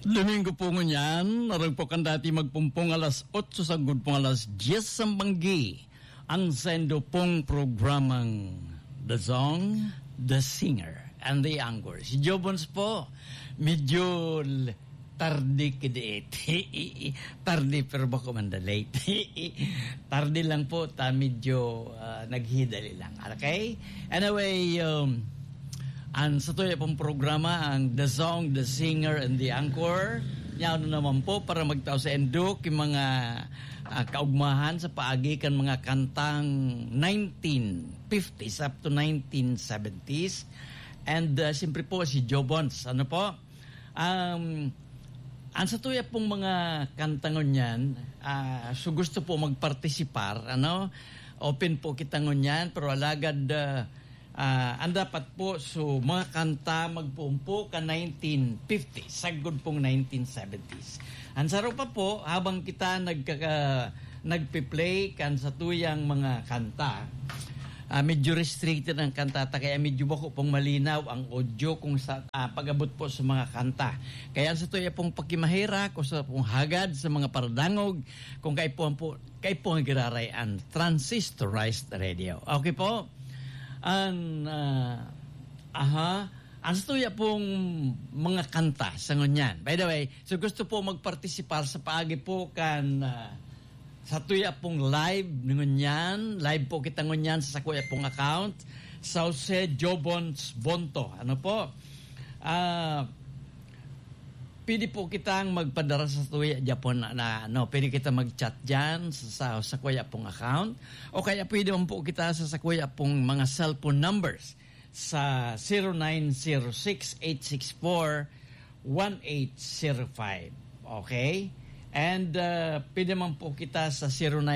Domingo po ngunyan, narang po kan dati magpumpong alas 8 sagod pong alas 10 sambanggi. Ang sendo pong programang The Song, The Singer, and The Anchor. Si Jobons po, medyo tardi kidiit. Tardi pero bako man late. Tardi lang po, medyo naghidali lang. Okay? Anyway, ang sa tuya pong programa, ang The Song, The Singer, and The Anchor. Yan naman po para magtao sa endok yung mga kaugmahan sa paagi kan mga kantang 1950s up to 1970s. And siyempre po si Joe Bonds. Ano po? Ang sa tuya pong mga kantangon yan, so gusto po magpartisipar. Open po kita ngunyan, pero alagad ang dapat po so mga kanta magpumpo ka 1950s, sagod pong 1970s. Ang saro pa po habang kita nagpe-play kan sa tuyang mga kanta, medyo restricted ang kanta kaya medyo bako pong malinaw ang audio kung sa pag-abot po sa mga kanta. Kaya sa tuya pong pakimahira ko sa pong hagad sa mga paradangog kung kay po ang giraray ang transistorized radio. Okay po? Ang tuya pong mga kanta sa ngunyan. By the way, so gusto po magpartisipar sa paagi po kan sa tuya pong live ngunyan. Live po kita ngunyan sa kuya pong account. Sauce Jobons Bonto. Ano po? Pwede po kitang magpadara sa tuya Japon pwede kita mag-chat dyan sa kuya pong account o kaya pwede mo po kita sa kuya pong mga cellphone numbers sa 0906-864-1805. Okay? And pwede man po kita sa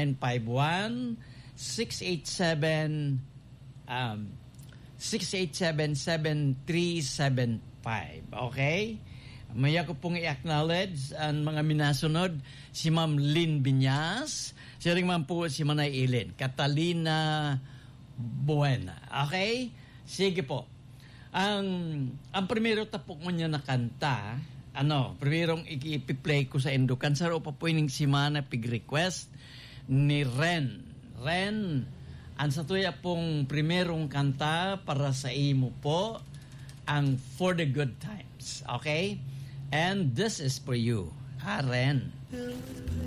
0951-687-7375. Okay? Maya ko pong i-acknowledge ang mga minasunod, si Ma'am Lynn Binyas, si ring man po si Manay Ilin, Catalina Buena. Okay? Sige po. Ang primero tapok mo niya na kanta, primerong ipi-play ko sa Endukan, saro pa po yung simana pig-request ni Ren. Ren, ang sa tuya pong primerong kanta para sa imo po, ang For the Good Times. Okay? And this is for you, Ren.